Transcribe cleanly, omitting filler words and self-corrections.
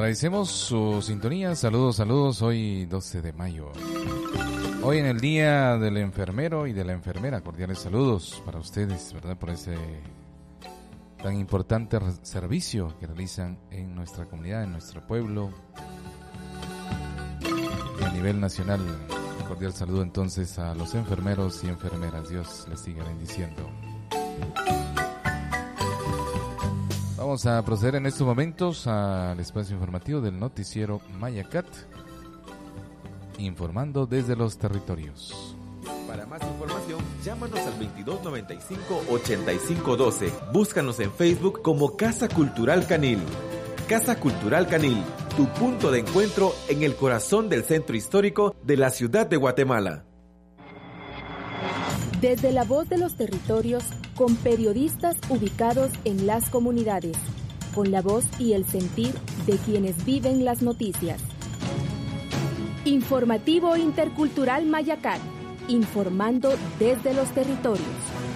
Agradecemos su sintonía. Saludos. Hoy 12 de mayo. Hoy en el Día del Enfermero y de la Enfermera. Cordiales saludos para ustedes, ¿verdad? Por ese tan importante servicio que realizan en nuestra comunidad, en nuestro pueblo y a nivel nacional. Un cordial saludo entonces a los enfermeros y enfermeras. Dios les siga bendiciendo. Vamos a proceder en estos momentos al espacio informativo del noticiero Mayacat, informando desde los territorios. Para más información, llámanos al 2295-8512. Búscanos en Facebook como Casa Cultural Canil. Casa Cultural Canil, tu punto de encuentro en el corazón del centro histórico de la ciudad de Guatemala. Desde la voz de los territorios, con periodistas ubicados en las comunidades, con la voz y el sentir de quienes viven las noticias. Informativo Intercultural Mayacat, informando desde los territorios.